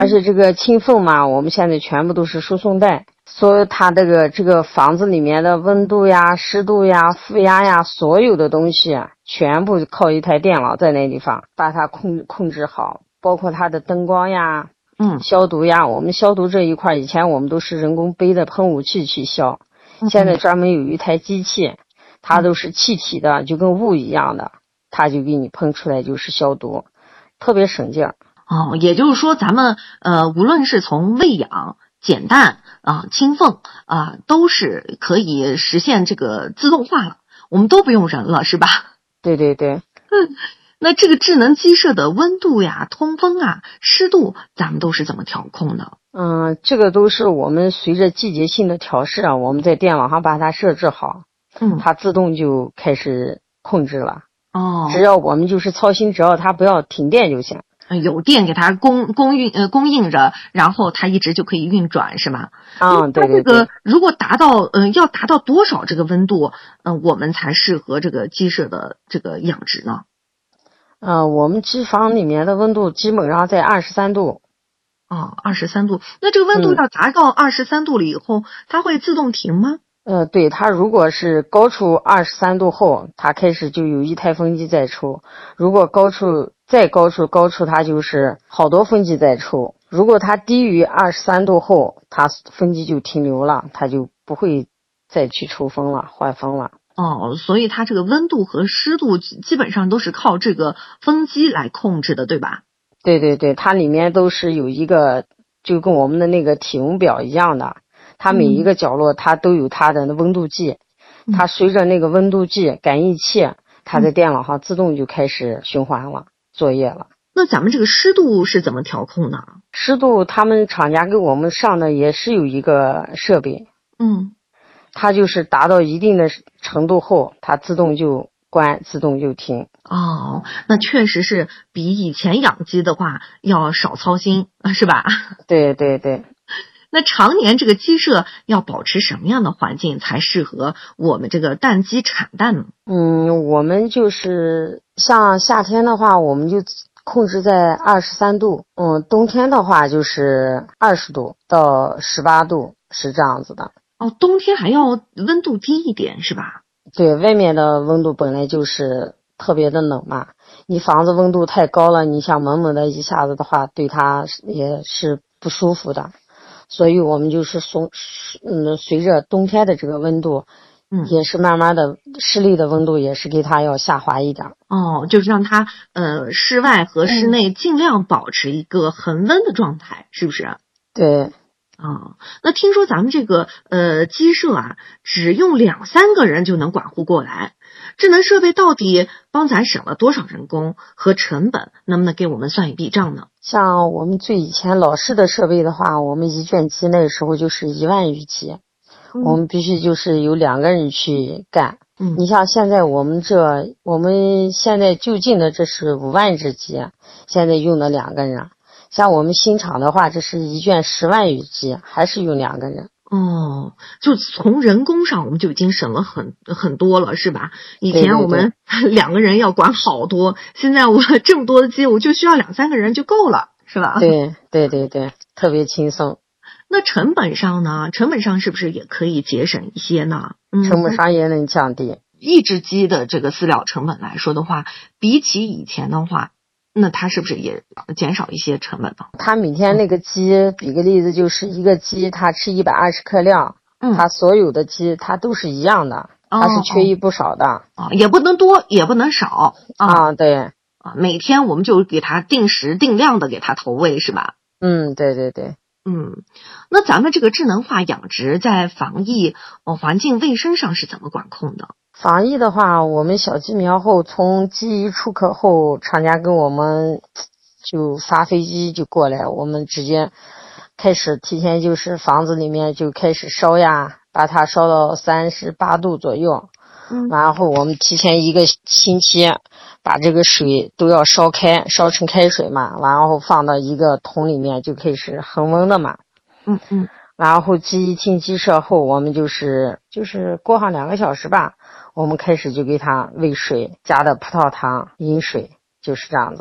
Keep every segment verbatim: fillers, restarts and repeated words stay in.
而且这个清风嘛，我们现在全部都是输送带，所有它这个这个房子里面的温度呀、湿度呀、负压呀，所有的东西啊，全部靠一台电脑在那地方把它控控制好，包括它的灯光呀、 嗯， 消毒呀。我们消毒这一块，以前我们都是人工背的喷雾器去消，现在专门有一台机器，它都是气体的，就跟雾一样的，它就给你喷出来就是消毒，特别省劲儿。 哦，也就是说咱们呃无论是从喂养、减氮啊、清凤啊，都是可以实现这个自动化了，我们都不用人了，是吧？ 对对对。 嗯，那这个智能鸡舍的温度呀、通风啊、湿度，咱们都是怎么调控的？ 嗯，这个都是我们随着季节性的调试啊，我们在电脑上把它设置好， 嗯， 它自动就开始控制了。 哦， 只要我们就是操心，只要它不要停电就行。 有电给它供供运呃供应着，然后它一直就可以运转，是吗？ 嗯，对对对。 它这个如果达到呃要达到多少这个温度，嗯、呃，我们才适合这个鸡舍的这个养殖呢？ 呃，我们鸡房里面的温度基本上在二十三度。 哦，二十三度。那这个温度要达到二十三度了以后，嗯、它会自动停吗？ 呃，对，它如果是高出二十三度后，它开始就有一台风机在抽；如果高出再高出高出，它就是好多风机在抽。如果它低于二十三度后，它风机就停留了，它就不会再去抽风了，换风了。 哦，所以它这个温度和湿度基本上都是靠这个风机来控制的，对吧？ 对对对，它里面都是有一个，就跟我们的那个体温表一样的。它每一个角落它都有它的温度计，嗯、它随着那个温度计感应器，它在电脑上自动就开始循环了，作业了。 那咱们这个湿度是怎么调控呢？ 湿度他们厂家给我们上的也是有一个设备， 嗯， 它就是达到一定的程度后，它自动就关，自动就停。 哦，那确实是比以前养鸡的话要少操心，是吧？ 对对对。 那常年这个鸡舍要保持什么样的环境才适合我们这个蛋鸡产蛋呢？ 嗯，我们就是像夏天的话，我们就控制在二十三度，嗯，冬天的话就是二十度到十八度，是这样子的。 哦，冬天还要温度低一点是吧？ 对，外面的温度本来就是特别的冷嘛，你房子温度太高了，你想猛猛的一下子的话，对它也是不舒服的。所以我们就是从嗯，随着冬天的这个温度，嗯，也是慢慢的室内的温度也是给它要下滑一点。 哦，就是让它呃室外和室内尽量保持一个恒温的状态，嗯、是不是？ 对。 哦，那听说咱们这个呃鸡舍啊，只用两三个人就能管护过来，智能设备到底帮咱省了多少人工和成本？能不能给我们算一笔账呢？ 像我们最以前老式的设备的话，我们一卷鸡那时候就是一万余鸡，嗯、我们必须就是有两个人去干。嗯，你像现在我们这，我们现在就近的这是五万只鸡，现在用了两个人。像我们新厂的话，这是一卷十万余鸡，还是用两个人。 哦，就从人工上我们就已经省了很很多了，是吧？以前我们两个人要管好多，现在我这么多的鸡，我就需要两三个人就够了，是吧？ 对对对对，特别轻松。 那成本上呢？成本上是不是也可以节省一些呢？ 嗯，成本上也能降低。 一只鸡的这个饲料成本来说的话，比起以前的话，那它是不是也减少一些成本呢？ 它每天那个鸡，比个例子，就是一个鸡它吃一百二十克量，嗯，它所有的鸡它都是一样的，它是缺一不少的啊、 哦哦，也不能多也不能少啊、 啊，对啊，每天我们就给它定时定量的给它投喂，是吧？ 嗯，对对对。 嗯，那咱们这个智能化养殖在防疫、呃、环境卫生上是怎么管控的？ 防疫的话，我们小鸡苗后从鸡一出壳后，厂家跟我们就发飞机就过来，我们直接开始提前就是房子里面就开始烧呀，把它烧到三十八度左右，嗯，然后我们提前一个星期把这个水都要烧开，烧成开水嘛，然后放到一个桶里面就开始恒温的嘛， 嗯嗯， 然后鸡一进鸡舍后，我们就是就是过上两个小时吧，我们开始就给它喂水，加的葡萄糖、饮水，就是这样子的。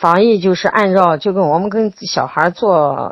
防疫就是按照就跟我们跟小孩做